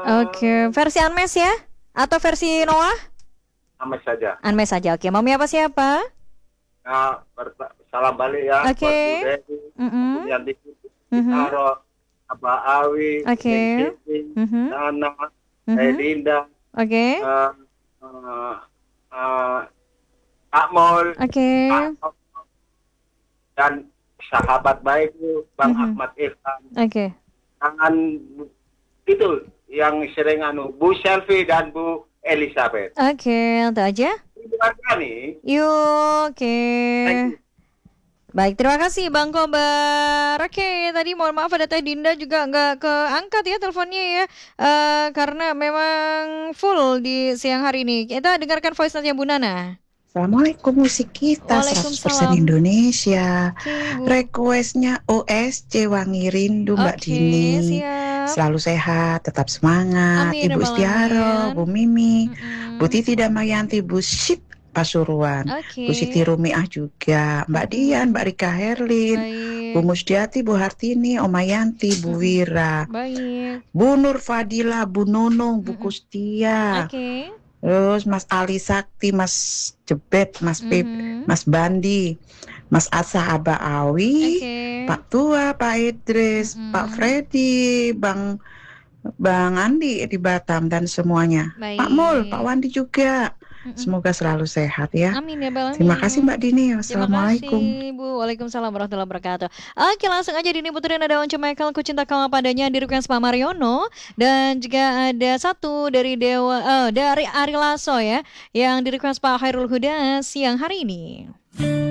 Oke, versi Anmes ya? Atau versi Noah? Ames saja. Anmes saja. Oke, mami apa siapa? Nah, salam balik ya. Oke. Buat Bu Dewi, Mm-mm. Bu Yanti, Mhm. Taro, Abah Awi, Oke. Neng Siti, Mhm. Nana, Mhm. Linda, Oke. eh, eh, eh, Pak Mol, Oke. Pak Tom, dan sahabat baikku Bang Mhm. Ahmad Irfan. Oke. Tangan itu yang sering Bu Selvi dan Bu Elizabeth. Oke, itu aja. Itu nih. Yuk, oke. Thank you. Baik, terima kasih Bang Kobar. Oke, tadi mohon maaf ada Teh Dinda juga nggak keangkat ya teleponnya ya. Karena memang full di siang hari ini. Kita dengarkan voice note-nya Bu Nana. Assalamualaikum, musik kita 100% Waalaikumsalam. Indonesia. Oke, Bu. Requestnya OSC Wangi Rindu Mbak Oke, Dini. siap. Selalu sehat, tetap semangat. Amin, Ibu Rabbal Istiaro, Alamin. Bu Mimi, Bu Mm-mm. Titi Damayanti, Bu Sip Pasuruan, Bu Siti Oke. Rumiah juga, Mbak Dian, Mbak Rika Herlin, Bu Baik. Musdiati, Bu Hartini, Oma Yanti, Bu Mm-mm. Wira, Baik. Bu Nur Fadila, Bu Nunung, Bu Mm-mm. Kustia. Oke. Terus Mas Ali Sakti, Mas Jebet, Mas Pip, Mhm. Mas Bandi, Mas Asa Aba Awi, Oke. Pak Tua, Pak Idris, Pak Mm-mm. Freddy, Bang Andi di Batam dan semuanya. Pak Mul, Pak Baik. Wandi juga. Mm-mm. Semoga selalu sehat ya. Amin ya Bang. Terima kasih Mbak Dini. Terima Wassalamualaikum. kasih Bu. Waalaikumsalam warahmatullahi wabarakatuh. Oke, langsung aja Dini puterin ada Once Michael Ku Cinta Kau Padanya di request Pak Mariono, dan juga ada satu dari dari Ari Lasso ya yang di request Pak Khairul Huda siang hari ini.